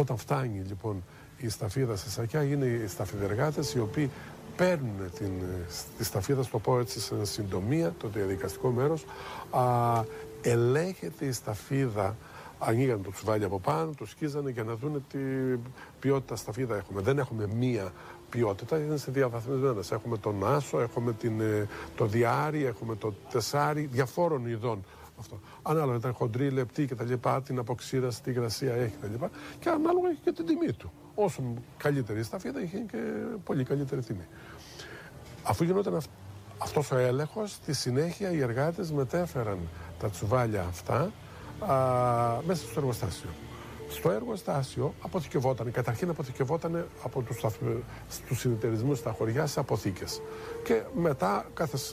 Όταν φτάνει λοιπόν η σταφίδα σε σακιά, είναι οι σταφιδεργάτες οι οποίοι παίρνουν τη σταφίδα, στο πω έτσι σε συντομία, το διαδικαστικό μέρος, ελέγχεται η σταφίδα, ανοίγαν το τσουβάλι από πάνω, το σκίζανε για να δουν τι ποιότητα σταφίδα έχουμε. Δεν έχουμε μία ποιότητα, είναι σε διαβαθμισμένες. Έχουμε τον άσο, έχουμε το διάρι, έχουμε το τεσάρι, διαφόρων ειδών. Αυτό. Ανάλογα ήταν χοντρή, λεπτή κτλ. Την αποξήραση, τι υγρασία έχει κτλ. Και ανάλογα έχει και την τιμή του. Όσο καλύτερη η σταφίδα, είχε και πολύ καλύτερη τιμή. Αφού γινόταν αυτός ο έλεγχος, στη συνέχεια οι εργάτες μετέφεραν τα τσουβάλια αυτά μέσα στο εργοστάσιο. Στο εργοστάσιο αποθηκευόταν, καταρχήν αποθηκευόταν από τους συνεταιρισμούς στα χωριά σε αποθήκες. Και μετά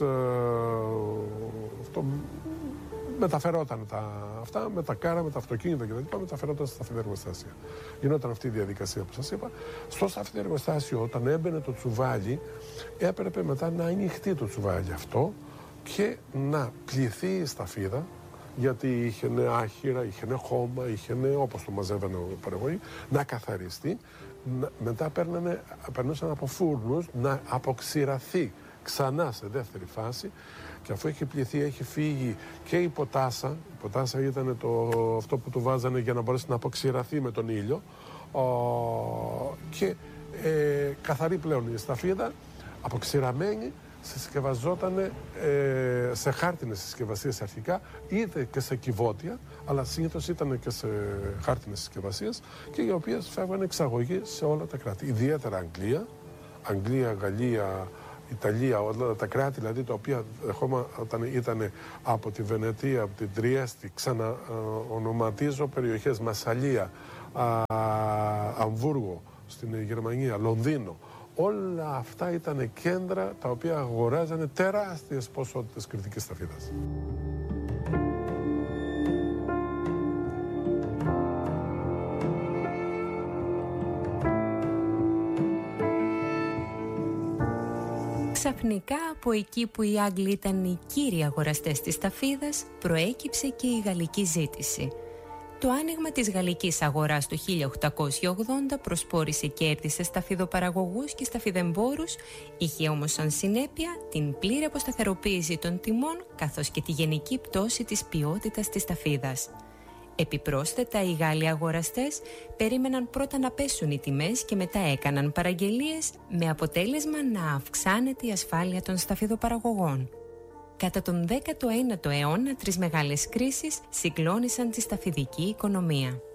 μεταφερόταν αυτά με τα κάρα, με τα αυτοκίνητα κτλ. Μεταφερόταν στα σταφιδεργοστάσια. Γινόταν αυτή η διαδικασία που σας είπα. Στο σταφιδεργοστάσιο, όταν έμπαινε το τσουβάλι, έπρεπε μετά να ανοιχτεί το τσουβάλι αυτό και να πληθεί η σταφίδα, γιατί είχε άχυρα, είχε χώμα, είχε όπως το μαζεύανε ο παραγωγή, να καθαριστεί. Μετά περνούσαν από φούρνους να αποξηραθεί ξανά σε δεύτερη φάση, και αφού έχει πληθεί, έχει φύγει και η ποτάσα. Η ποτάσα ήταν αυτό που του βάζανε για να μπορέσει να αποξηραθεί με τον ήλιο, και καθαρή πλέον η σταφίδα, αποξηραμένη, συσκευαζόταν σε χάρτινες συσκευασίες αρχικά, είτε και σε κυβότια, αλλά συνήθως ήταν και σε χάρτινες συσκευασίες, και οι οποίες φεύγανε εξαγωγή σε όλα τα κράτη. Ιδιαίτερα Αγγλία, Γαλλία, Ιταλία, όλα τα κράτη δηλαδή τα οποία όταν ήταν από τη Βενετία, από την Τριέστη, ξαναονοματίζω περιοχές, Μασσαλία, Αμβούργο στην Γερμανία, Λονδίνο. Όλα αυτά ήταν κέντρα τα οποία αγοράζανε τεράστιες ποσότητες κρητικής σταφίδας. Ξαφνικά από εκεί που οι Άγγλοι ήταν οι κύριοι αγοραστές της σταφίδας, προέκυψε και η γαλλική ζήτηση. Το άνοιγμα της γαλλικής αγοράς το 1880 προσπόρησε κέρδη σε σταφιδοπαραγωγούς και σταφιδεμπόρους, είχε όμως σαν συνέπεια την πλήρη αποσταθεροποίηση των τιμών καθώς και τη γενική πτώση της ποιότητας της σταφίδας. Επιπρόσθετα, οι Γάλλοι αγοραστές περίμεναν πρώτα να πέσουν οι τιμές και μετά έκαναν παραγγελίες, με αποτέλεσμα να αυξάνεται η ασφάλεια των σταφιδοπαραγωγών. Κατά τον 19ο αιώνα, 3 μεγάλες κρίσεις συγκλώνησαν τη σταφιδική οικονομία.